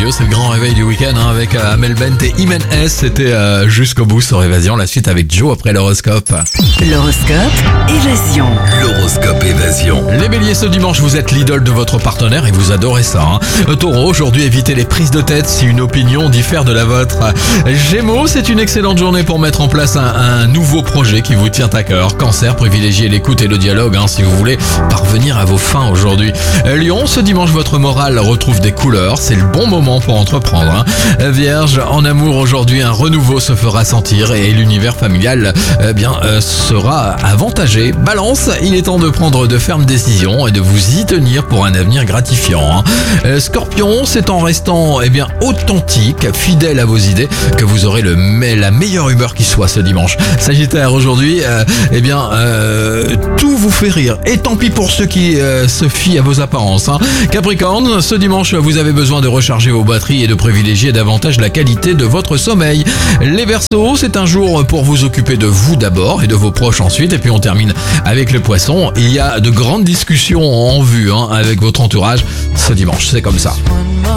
yeux. C'est le grand réveil du week-end avec Amel Bent et Imen S. C'était jusqu'au bout sur Évasion. La suite avec Joe après l'horoscope. L'horoscope Évasion. L'horoscope Évasion. Les béliers, ce dimanche, vous êtes l'idole de votre partenaire et vous adorez ça. Taureau, aujourd'hui, évitez les prises de tête si une opinion diffère de la vôtre. Gémeaux, c'est une excellente journée pour mettre en place un nouveau projet qui vous tient à cœur. Cancer, privilégiez l'écoute et le dialogue si vous voulez parvenir à vos fins aujourd'hui. Lion, ce dimanche, votre morale retrouve des couleurs. C'est le bon moment pour entreprendre. Vierge, en amour, aujourd'hui, un renouveau se fera sentir et l'univers familial sera avantagé. Balance, il est temps de prendre de fermes décisions et de vous y tenir pour un avenir gratifiant. Scorpion, c'est en restant authentique, fidèle à vos idées que vous aurez la meilleure humeur qui soit ce dimanche. Sagittaire, aujourd'hui, tout vous fait rire. Et tant pis pour ceux qui se fient à vos apparences. Capricorne, ce dimanche, vous avez besoin de recharger vos batteries et de privilégier davantage la qualité de votre sommeil. Les Verseaux, c'est un jour pour vous occuper de vous d'abord et de vos proches ensuite. Et puis on termine avec le Poisson. Il y a de grandes discussions en vue avec votre entourage ce dimanche. C'est comme ça.